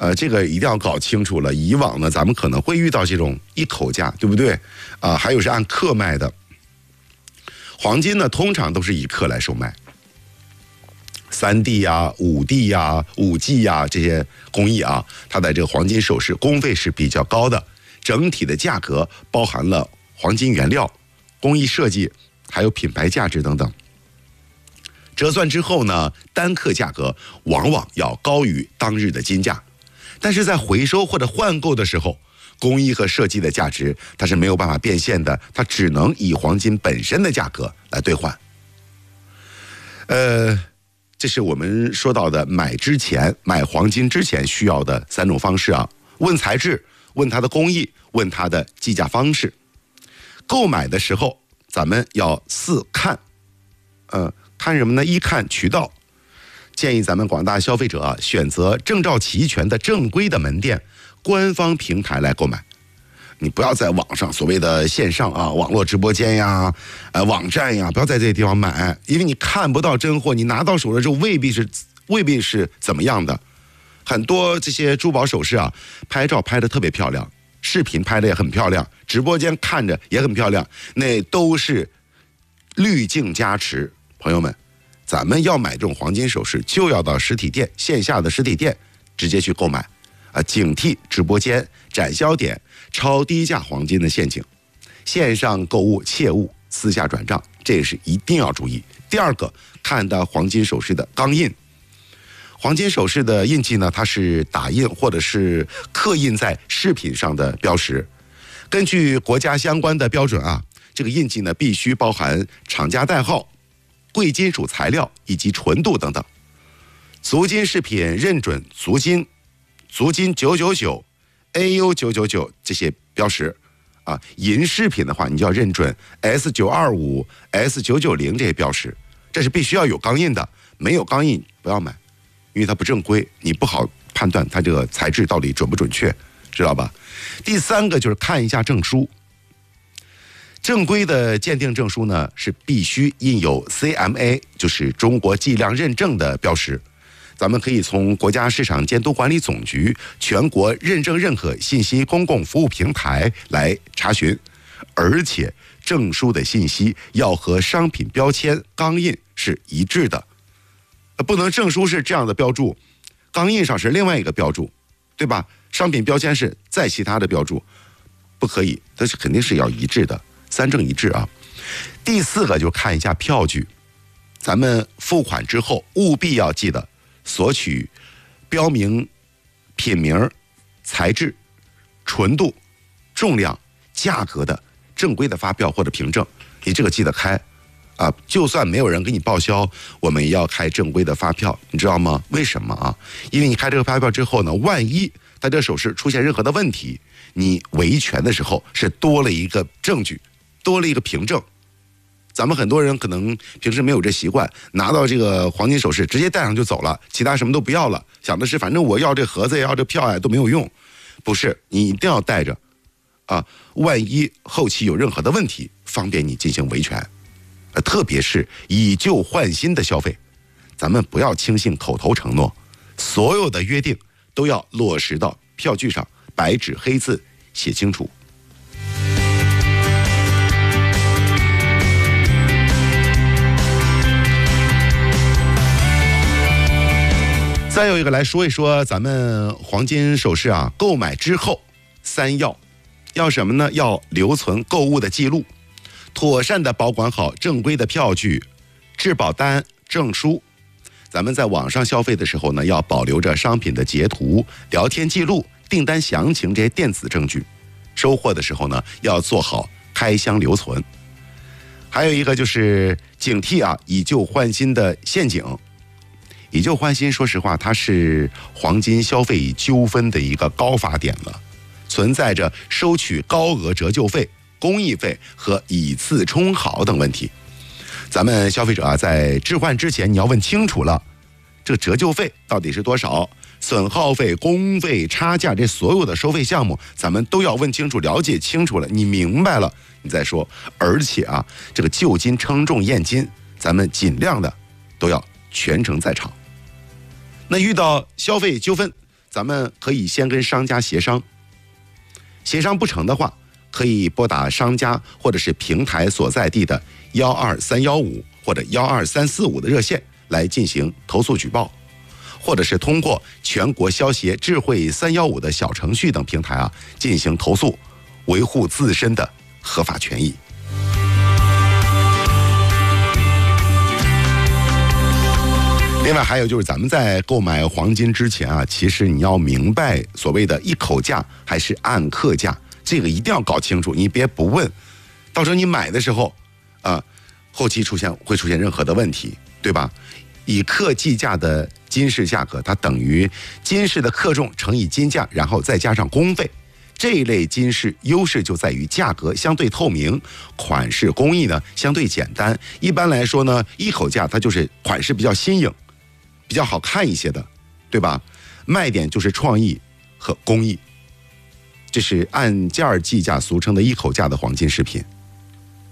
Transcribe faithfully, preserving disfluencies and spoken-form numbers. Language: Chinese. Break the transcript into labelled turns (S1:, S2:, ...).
S1: 呃，这个一定要搞清楚了。以往呢，咱们可能会遇到这种一口价，对不对？啊，还有是按克卖的。黄金呢，通常都是以克来售卖。三 D 呀、五 D 呀、五 G 呀这些工艺啊，它的这个黄金首饰工费是比较高的，整体的价格包含了黄金原料、工艺设计，还有品牌价值等等。折算之后呢，单克价格往往要高于当日的金价。但是在回收或者换购的时候，工艺和设计的价值它是没有办法变现的，它只能以黄金本身的价格来兑换。呃，这是我们说到的买之前买黄金之前需要的三种方式啊：问材质，问它的工艺，问它的计价方式。购买的时候，咱们要四看，呃，看什么呢？一看渠道。建议咱们广大消费者啊，选择证照齐全的正规的门店、官方平台来购买。你不要在网上所谓的线上啊，网络直播间呀、呃网站呀，不要在这些地方买，因为你看不到真货，你拿到手了之后未必是未必是怎么样的。很多这些珠宝首饰啊，拍照拍得特别漂亮，视频拍得也很漂亮，直播间看着也很漂亮，那都是滤镜加持，朋友们。咱们要买这种黄金首饰，就要到实体店，线下的实体店直接去购买，啊，警惕直播间、展销点超低价黄金的陷阱。线上购物切勿私下转账，这是一定要注意。第二个，看到黄金首饰的钢印。黄金首饰的印记呢，它是打印或者是刻印在饰品上的标识。根据国家相关的标准啊，这个印记呢必须包含厂家代号、贵金属材料以及纯度等等。足金饰品认准足金、足金九九九、A U 九九九这些标识啊。银饰品的话，你就要认准 S 九二五、S 九九零这些标识，这是必须要有钢印的。没有钢印不要买，因为它不正规，你不好判断它这个材质到底准不准确，知道吧？第三个就是看一下证书。正规的鉴定证书呢，是必须印有 C M A， 就是中国计量认证的标识。咱们可以从国家市场监督管理总局全国认证认可信息公共服务平台来查询，而且证书的信息要和商品标签、钢印是一致的，不能证书是这样的标注，钢印上是另外一个标注，对吧？商品标签是再其他的标注，不可以，这是肯定是要一致的。三证一致啊。第四个就看一下票据，咱们付款之后务必要记得索取标明品名、材质、纯度、重量、价格的正规的发票或者凭证，你这个记得开啊。就算没有人给你报销，我们也要开正规的发票，你知道吗？为什么啊？因为你开这个发票之后呢，万一它这个首饰出现任何的问题，你维权的时候是多了一个证据，多了一个凭证。咱们很多人可能平时没有这习惯，拿到这个黄金首饰直接戴上就走了，其他什么都不要了，想的是反正我要这盒子也要这票呀都没有用。不是，你一定要带着啊，万一后期有任何的问题，方便你进行维权。呃，特别是以旧换新的消费，咱们不要轻信口头承诺，所有的约定都要落实到票据上，白纸黑字写清楚。再有一个来说一说咱们黄金首饰啊，购买之后三要，要什么呢？要留存购物的记录，妥善的保管好正规的票据、质保单、证书。咱们在网上消费的时候呢，要保留着商品的截图、聊天记录、订单详情这些电子证据。收货的时候呢，要做好开箱留存。还有一个就是警惕啊，以旧换新的陷阱。以旧换新，说实话，它是黄金消费纠纷的一个高发点了，存在着收取高额折旧费、工艺费和以次充好等问题。咱们消费者啊，在置换之前，你要问清楚了，这折旧费到底是多少，损耗费、工费、差价，这所有的收费项目，咱们都要问清楚、了解清楚了，你明白了，你再说。而且啊，这个旧金称重验金，咱们尽量的都要全程在场。那遇到消费纠纷， 咱们可以先跟商家协商，协商不成的话，可以拨打商家或者是平台所在地的幺二三幺五或者幺二三四五的热线来进行投诉举报，或者是通过全国消协智慧三幺五的小程序等平台啊进行投诉，维护自身的合法权益。另外还有就是咱们在购买黄金之前啊，其实你要明白所谓的一口价还是按克价，这个一定要搞清楚，你别不问，到时候你买的时候啊、呃，后期出现会出现任何的问题，对吧？以克计价的金饰价格，它等于金饰的克重乘以金价，然后再加上工费。这一类金饰优势就在于价格相对透明，款式工艺呢相对简单。一般来说呢，一口价它就是款式比较新颖，比较好看一些的，对吧？卖点就是创意和工艺。这是按件计价，俗称的一口价的黄金饰品。